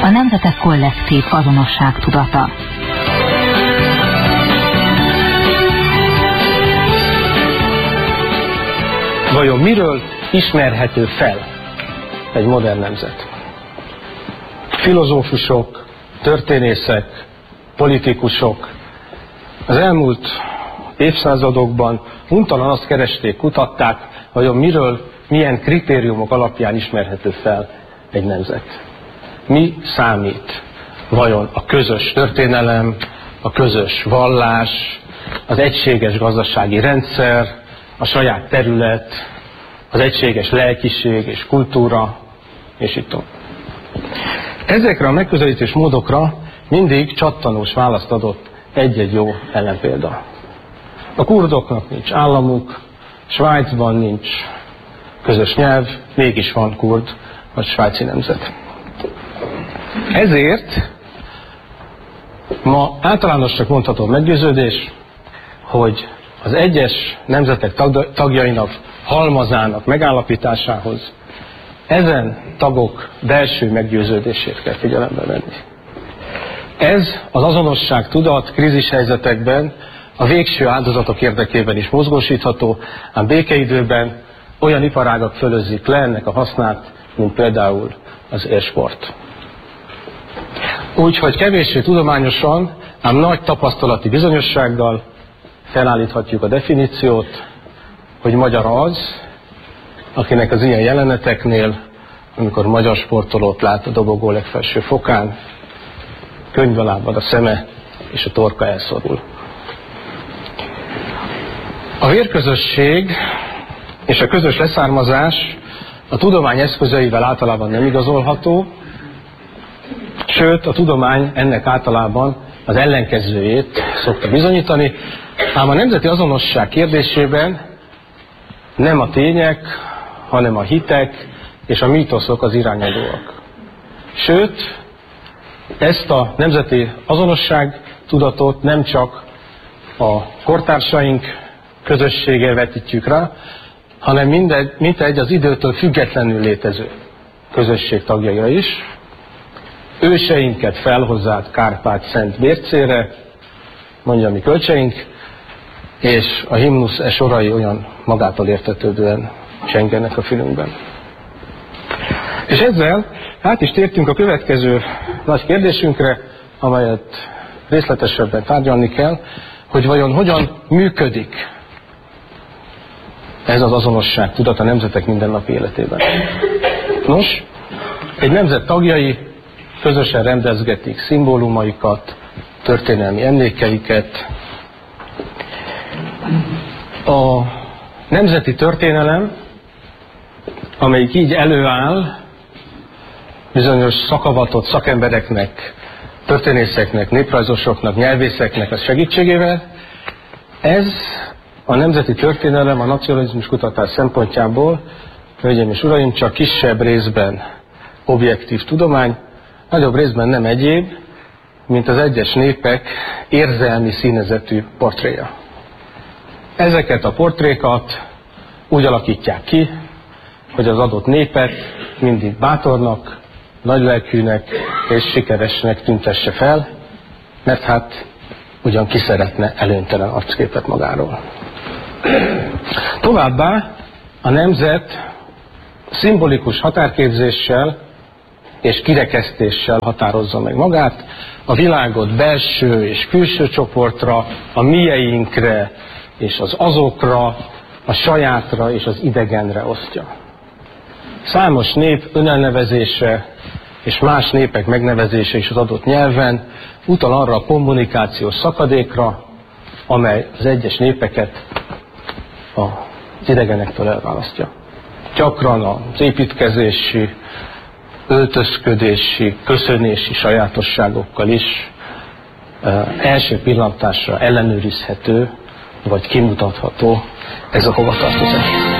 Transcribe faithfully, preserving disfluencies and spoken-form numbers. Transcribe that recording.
A nemzetek kollektív azonosságtudata. Vajon miről ismerhető fel egy modern nemzet? Filozófusok, történészek, politikusok az elmúlt évszázadokban untalan azt keresték, kutatták, vajon miről, milyen kritériumok alapján ismerhető fel egy nemzet. Mi számít? Vajon a közös történelem, a közös vallás, az egységes gazdasági rendszer, a saját terület, az egységes lelkiség és kultúra, és így tovább. Ezekre a megközelítés módokra mindig csattanós választ adott egy-egy jó ellenpélda. A kurdoknak nincs államuk, Svájcban nincs közös nyelv, mégis van kurd vagy svájci nemzet. Ezért ma általánosnak mondható meggyőződés, hogy az egyes nemzetek tagjainak halmazának megállapításához ezen tagok belső meggyőződését kell figyelembe venni. Ez az azonosság tudat krízishelyzetekben a végső áldozatok érdekében is mozgósítható, ám békeidőben olyan iparágak fölözzik le ennek a hasznát, mint például az élsport. Úgyhogy kevéssé tudományosan, ám nagy tapasztalati bizonyossággal felállíthatjuk a definíciót, hogy magyar az, akinek az ilyen jeleneteknél, amikor magyar sportolót lát a dobogó legfelső fokán, könnybe lábad a szeme és a torka elszorul. A vérközösség és a közös leszármazás a tudomány eszközeivel általában nem igazolható, sőt a tudomány ennek általában az ellenkezőjét szokta bizonyítani, ám a nemzeti azonosság kérdésében nem a tények, hanem a hitek és a mítoszok az irányadóak. Sőt, ezt a nemzeti azonosság tudatot nem csak a kortársaink közösségére vetítjük rá, hanem mindegy, mintegy az időtől függetlenül létező közösség tagjaira is. Őseinket felhozzák Kárpát-Szent Bércére, mondja mi kölcseink, és a himnusz e sorai olyan magától értetődően csengenek a fülünkben. És ezzel át is tértünk a következő nagy kérdésünkre, amelyet részletesebben tárgyalni kell, hogy vajon hogyan működik ez az azonosság tudat a nemzetek mindennapi életében. Nos, egy nemzet tagjai közösen rendezgetik szimbólumaikat, történelmi emlékeiket. A nemzeti történelem, amelyik így előáll bizonyos szakavatott szakembereknek, történészeknek, néprajzosoknak, nyelvészeknek a segítségével, ez a nemzeti történelem a nacionalizmus kutatás szempontjából, hölgyeim és uraim, csak kisebb részben objektív tudomány, nagyobb részben nem egyéb, mint az egyes népek érzelmi színezetű portréja. Ezeket a portrékat úgy alakítják ki, hogy az adott népet mindig bátornak, nagylelkűnek és sikeresnek tüntesse fel, mert hát ugyan ki szeretne előnytelen arcképet magáról. Továbbá a nemzet szimbolikus határképzéssel és kirekesztéssel határozza meg magát, a világot belső és külső csoportra, a mieinkre és az azokra, a sajátra és az idegenre osztja. Számos nép önelnevezése és más népek megnevezése is az adott nyelven utal arra a kommunikációs szakadékra, amely az egyes népeket az idegenektől elválasztja. Gyakran az építkezési, öltözködési, köszönési sajátosságokkal is első pillantásra ellenőrizhető, vagy kimutatható ez a hovatartozás.